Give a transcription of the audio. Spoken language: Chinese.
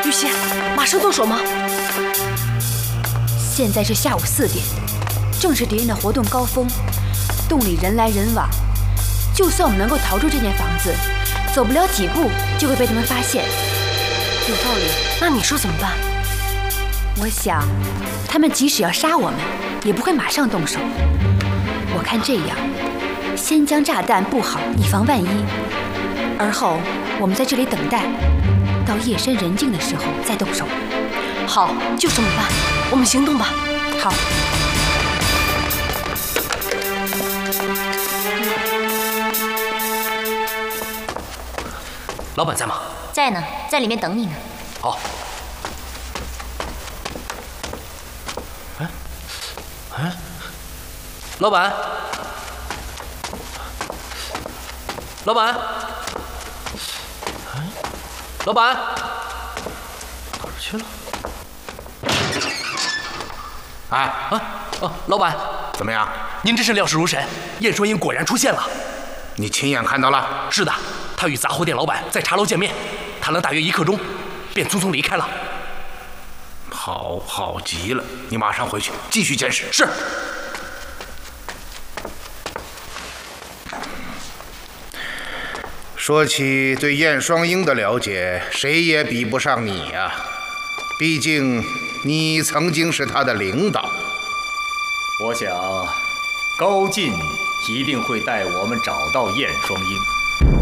巨蟹，马上动手吗？ 现在是下午4点，正是敌人的活动高峰，洞里人来人往。就算我们能够逃出这间房子，走不了几步就会被他们发现。 有道理，那你说怎么办？ 我想，他们即使要杀我们，也不会马上动手。我看这样，先将炸弹布好，以防万一，而后我们在这里等待，到夜深人静的时候再动手。 好，就这么办，我们行动吧。 好。 老板在吗？ 在呢，在里面等你呢。 好。老板，老板，老板，哪儿去了？老板， 怎么样？ 您真是料事如神，燕双鹰果然出现了。 你亲眼看到了？ 是的，他与杂货店老板在茶楼见面，谈了大约1刻钟，便匆匆离开了。 好极了，你马上回去继续监视。 是。 说起对燕双鹰的了解，谁也比不上你呀。毕竟你曾经是他的领导。 我想，高进一定会带我们找到燕双鹰。